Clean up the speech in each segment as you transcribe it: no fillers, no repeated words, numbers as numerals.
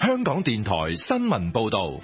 香港電台新聞報道。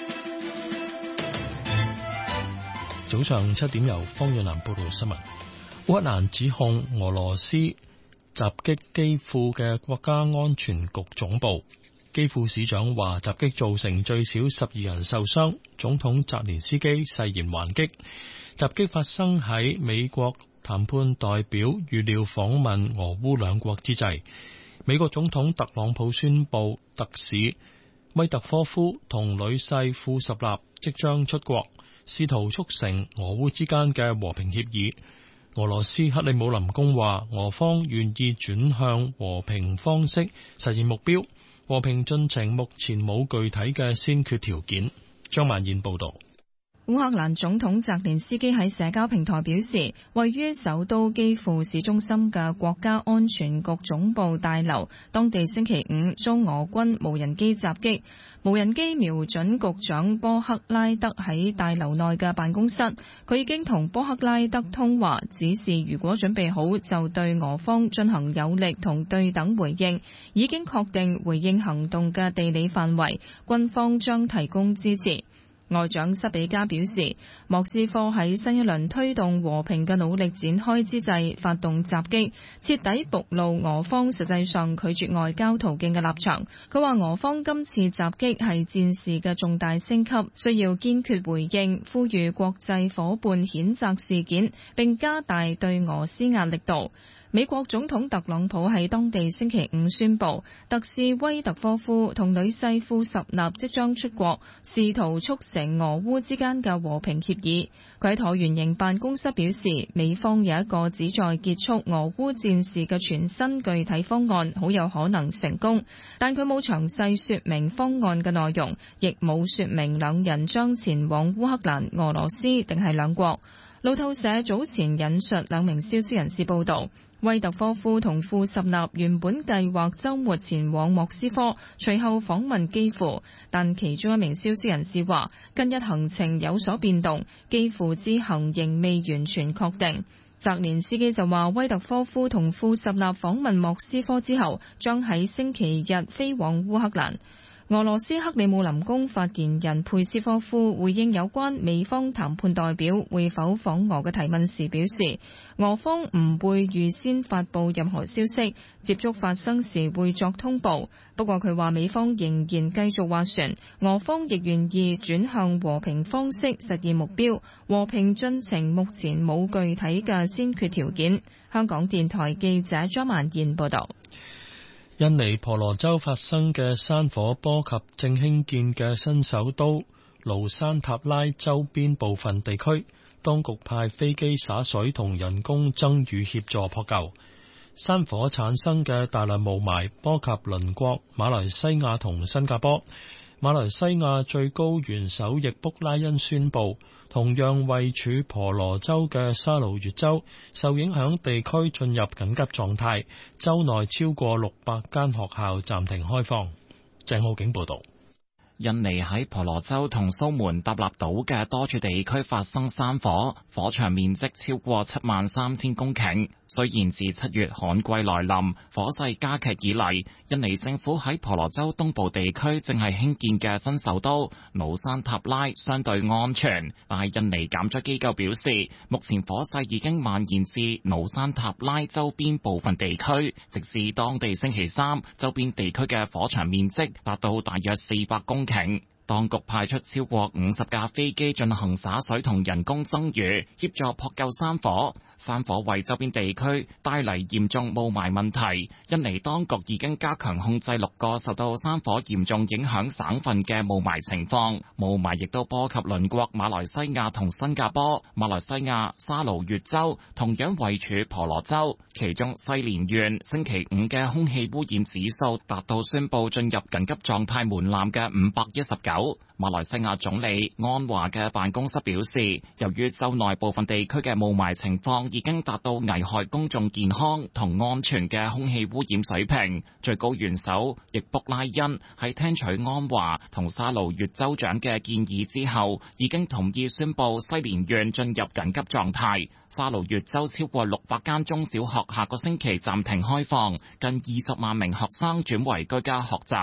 早上7點由方遠南報道新聞。烏克蘭指控俄羅斯襲擊基輔嘅國家安全局總部。基輔市長話襲擊造成最少12人受傷，總統澤連斯基誓言還擊。襲擊發生喺美國談判代表預料訪問俄烏兩國之際。美國總統特朗普宣布特使威特科夫同女婿庫什納即將出國，試圖促成俄烏之間嘅和平協議。俄羅斯克里姆林宮話俄方願意轉向和平方式實現目標，和平進程目前冇具體嘅先決條件。張曼燕報道。 烏克蘭總統澤連斯基喺社交平台表示，位於首都基輔市中心嘅國家安全局總部大樓，當地星期五遭俄軍無人機襲擊，無人機瞄準局長波克拉德喺大樓內嘅辦公室，佢已經同波克拉德通話，指示如果準備好就對俄方進行有力同對等回應，已經確定回應行動嘅地理範圍，軍方將提供支持。外長塞比加表示，莫斯科喺新一輪推動和平嘅努力展開之際發動襲擊，徹底暴露俄方實際上拒絕外交途徑嘅立場。佢話俄方今次襲擊係戰事嘅重大升級，需要堅決回應，呼籲國際夥伴譴責事件，並加大對俄施壓力度。美國總統特朗普喺當地星期五宣布，特使威特科夫同女婿庫什納即將出國，試圖促成俄烏之間嘅和平協議。佢喺橢圓形辦公室表示，美方有一個旨在結束俄烏戰事嘅全新具體方案，好有可能成功，但佢冇詳細說明方案嘅內容，亦冇說明兩人將前往烏克蘭、俄羅斯定係兩國。路透社早前引述兩名消息人士報道，威特科夫同庫什納原本計劃週末前往莫斯科，隨後訪問基輔，但其中一名消息人士話，近日行程有所變動，基輔之行仍未完全確定。澤連斯基就話，威特科夫同庫什納訪問莫斯科之後，將喺星期日飛往烏克蘭。俄羅斯克里姆林宮發言人佩斯科夫回應有關美方談判代表會否訪俄嘅提問時表示，俄方唔會預先發布任何消息，接觸發生時會作通報。不過佢話美方仍然繼續斡旋，俄方亦願意轉向和平方式實現目標，和平進程目前冇具體嘅先決條件。香港電台記者張曼燕報道。 印尼婆羅洲發生嘅山火波及正興建嘅新首都盧山塔拉周邊部分地區，當局派飛機灑水同人工增雨協助撲救。山火產生嘅大量霧霾波及鄰國馬來西亞同新加坡。馬來西亞最高元首易卜拉欣宣布，同樣位處婆羅洲嘅沙勞越州受影響地區進入緊急狀態，州內超過600間學校暫停開放。鄭浩景報道。 印尼喺婆羅洲同蘇門答臘島嘅多處地區發生山火，火場面積超過73000公頃。雖然自7月旱季來臨，火勢加劇以嚟，印尼政府喺婆羅洲東部地區正係興建嘅新首都努山塔拉相對安全，但係印尼減災機構表示，目前火勢已經蔓延至努山塔拉周邊部分地區，直至當地星期三，周邊地區嘅火場面積達到大約400公頃。當局派出超過50架飛機進行灑水同人工增雨，協助撲救山火。山火為周邊地區帶嚟嚴重霧霾問題。印尼當局已經加強控制6個受到山火嚴重影響省份嘅霧霾情況。霧霾亦都波及鄰國馬來西亞同新加坡。馬來西亞沙勞越州同樣位處婆羅洲，其中西蓮縣星期5嘅空氣污染指數達到宣布進入緊急狀態門檻嘅519。馬來西亞總理安華嘅辦公室表示，由於州內部分地區嘅霧霾情況已經達到危害公眾健康同安全嘅空氣污染水平，最高元首易卜拉欣喺聽取安華同沙勞越州長嘅建議之後，已經同意宣布西蓮縣進入緊急狀態。沙勞越州超過600間中小學下個星期暫停開放，近20萬名學生轉為居家學習。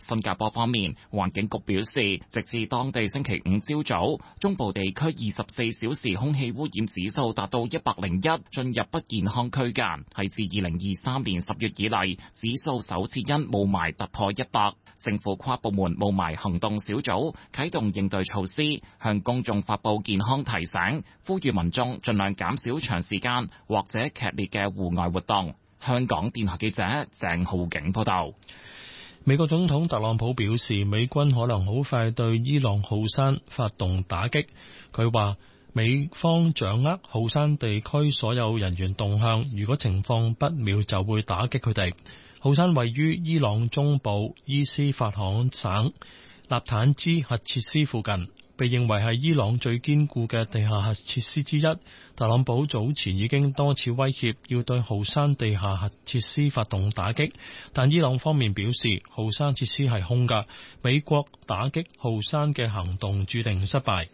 新加坡方面，環境局表示，直至當地星期五朝早，中部地區24小時空氣污染指數達到101，進入不健康區間，係自2023年10月以嚟指數首次因霧霾突破100。政府跨部門霧霾行動小組啟動應對措施，向公眾發布健康提醒，呼籲民眾盡量減少長時間或者劇烈嘅戶外活動。香港電台記者鄭浩景報道。 美國總統特朗普表示，美軍可能好快對伊朗浩山發動打擊。佢話美方掌握浩山地區所有人員動向，如果情況不妙就會打擊佢哋。浩山位於伊朗中部伊斯法罕省納坦茲核設施附近，被認為係伊朗最堅固嘅地下核設施之一。特朗普早前已經多次威脅要對浩山地下核設施發動打擊，但伊朗方面表示浩山設施係空㗎，美國打擊浩山嘅行動注定失敗。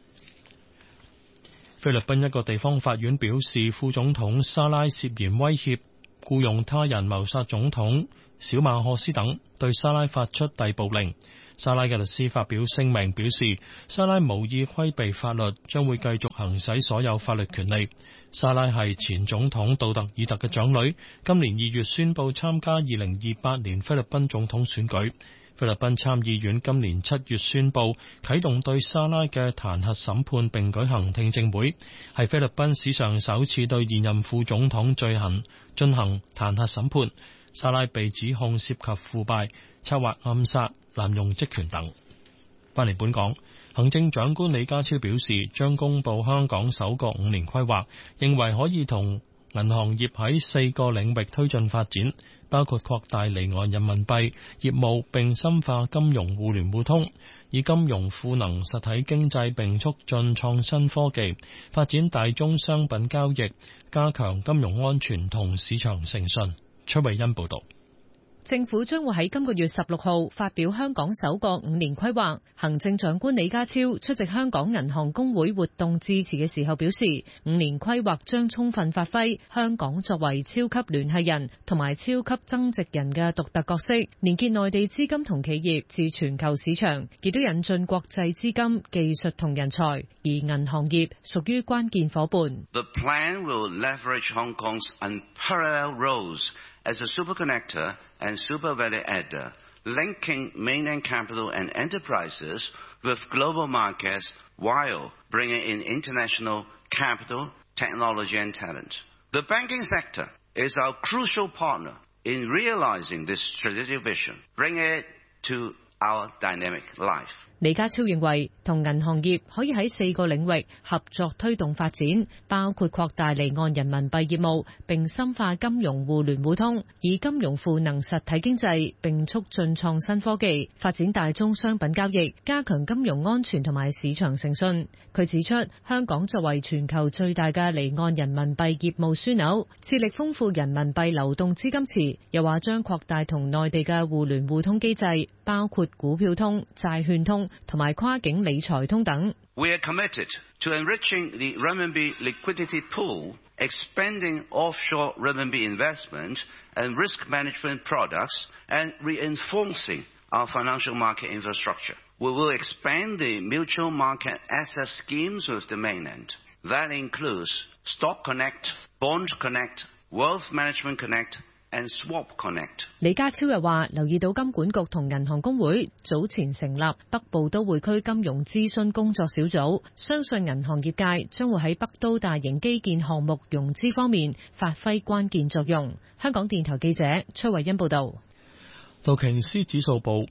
菲律賓一個地方法院表示，副總統沙拉涉嫌威脅僱用他人謀殺總統小馬可斯等，對沙拉發出逮捕令。沙拉嘅律師發表聲明表示，沙拉無意規避法律，將會繼續行使所有法律權利。沙拉係前總統杜特爾特嘅長女，今年2月宣布參加2028年菲律賓總統選舉。菲律賓參議院今年7月宣布啟動對沙拉嘅彈劾審判，並舉行聽證會，係菲律賓史上首次對現任副總統罪行進行彈劾審判。沙拉被指控涉及腐敗、策劃暗殺、濫用職權等。返嚟本港，行政長官李家超表示，將公布香港首個5年規劃，認為可以同銀行業喺4個領域推進發展，包括擴大離岸人民幣業務並深化金融互聯互通，以金融賦能實體經濟並促進創新科技，發展大宗商品交易，加強金融安全同市場誠信。崔慧欣報道。 政府將會喺今個月16號發表香港首個5年規劃。行政長官李家超出席香港銀行公會活動致辭嘅時候表示，5年規劃將充分發揮香港作為超級聯繫人同埋超級增值人嘅獨特角色，連結內地資金同企業至全球市場，亦都引進國際資金、技術同人才，而銀行業屬於關鍵夥伴。 The plan will leverage Hong Kong's unparalleled roles as a super connector and super value adder, linking mainland capital and enterprises with global markets while bringing in international capital, technology and talent. The banking sector is our crucial partner in realizing this strategic vision, bringing it to our dynamic life. 李家超認為，同銀行業可以喺4個領域合作推動發展，包括擴大離岸人民幣業務，並深化金融互聯互通，以金融賦能實體經濟，並促進創新科技，發展大宗商品交易，加強金融安全同埋市場誠信。佢指出，香港作為全球最大嘅離岸人民幣業務樞紐，致力豐富人民幣流動資金池，又話將擴大同內地嘅互聯互通機制，包括股票通、債券通同埋跨境理財通等。 We are committed to enriching the renminbi liquidity pool, expanding offshore renminbi investment and risk management products, and reinforcing our financial market infrastructure. We will expand the mutual market asset schemes with the mainland. That includes Stock Connect, Bond Connect, Wealth Management Connect,and Swap Connect。 李家超又話，留意到金管局同銀行公會早前成立北部都會區金融諮詢工作小組，相信銀行業界將會喺北都大型基建項目融資方面發揮關鍵作用。香港電台記者崔慧欣報道。 道瓊斯指數報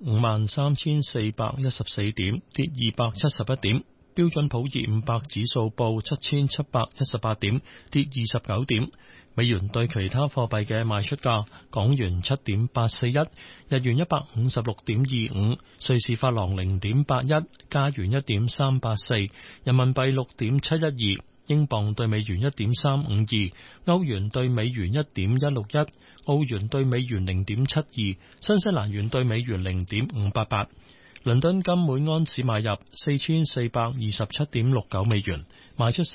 53,414點，跌271點。標準普爾500指數報7,718點，跌29點。美元對其他貨幣嘅賣出價：港元7.841，日元156.25，瑞士法郎0.81，加元1.384，人民幣6.712，英鎊對美元1.352，歐元對美元1.161，澳元對美元0.72，新西蘭元對美元0.588。倫敦金每安士買入4427.69美元，賣出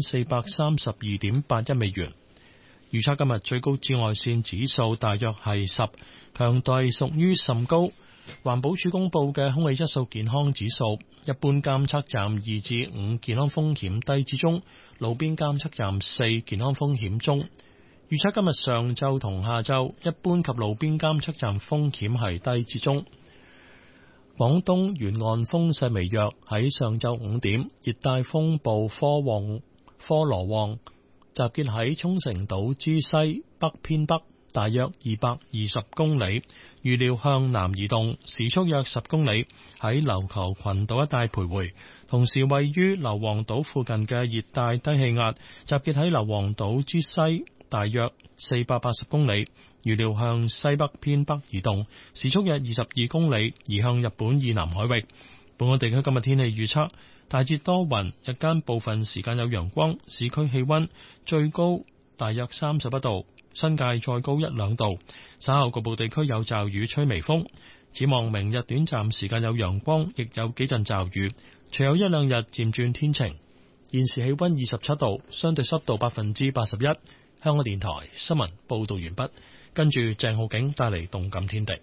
4432.81美元。預測今日最高紫外線指數大約係10，強度屬於甚高。 環保署公布嘅空氣質素健康指數，一般監測站2至5健康風險低至中，路邊監測站4健康風險中。預測今日上晝同下晝，一般及路邊監測站風險係低至中。廣東沿岸風勢微弱，喺上晝5點，熱帶風暴科羅旺集結喺沖繩島之西北偏北，大約220公里，預料向南移動，時速約10公里，喺琉球群島一帶徘徊。同時位於硫磺島附近嘅熱帶低氣壓集結喺硫磺島之西大約480公里，預料向西北偏北移動，時速約22公里，移向日本以南海域。本港地區今日天氣預測，大致多雲，日間部分時間有陽光，市區氣溫最高大約31度，新界再高1-2度。稍後局部地區有驟雨，吹微風。展望明日短暫時間有陽光，亦有幾陣驟雨，隨後1-2日漸轉天晴。現時氣溫27度，相對濕度81%。香港電台新聞報道完畢，跟住鄭浩景帶嚟動感天地。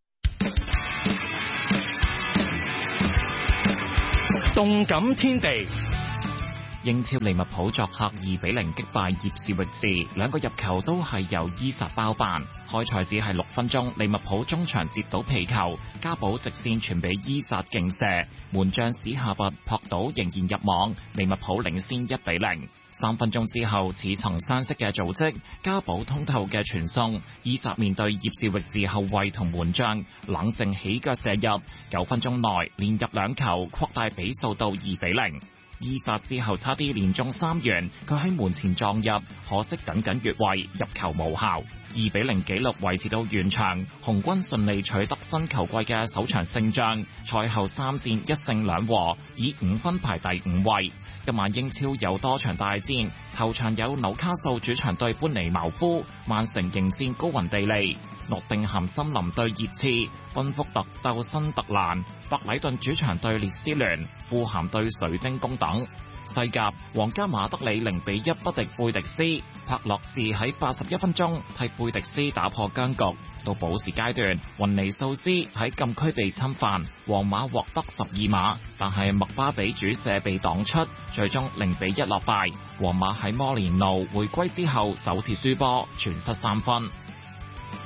動感天地， 英超利物浦作客2-0擊敗葉士域治，兩個入球都係由伊薩包辦。開賽只係6分鐘，利物浦中場接到皮球，加保直線傳俾伊薩勁射，門將史夏拔撲倒仍然入網，利物浦領先1-0。3分鐘之後，似曾相識嘅組織，加保通透嘅傳送，伊薩面對葉士域治後衛同門將，冷靜起腳射入，9分鐘內連入2球，擴大比數到2-0。伊薩之後差啲連中3元，佢喺門前撞入，可惜僅僅越位，入球無效。2-0紀錄維持到完場，紅軍順利取得新球季嘅首場勝仗。賽後3戰1勝2和，以5分排第5位。今晚英超有多場大戰，頭場有紐卡素主場對般尼茅夫，曼城迎戰高雲地利，諾定咸森林對熱刺，賓福特鬥新特蘭，白禮頓主場對列斯聯，富咸對水晶宮等。西甲，皇家馬德里0-1不敵貝迪斯，柏洛治喺81分鐘替貝迪斯打破僵局。到補時階段，雲尼素斯喺禁區被侵犯，皇馬獲得12碼，但係麥巴比主射被擋出，最終0-1落敗。皇馬喺摩連奴回歸之後首次輸波，全失3分。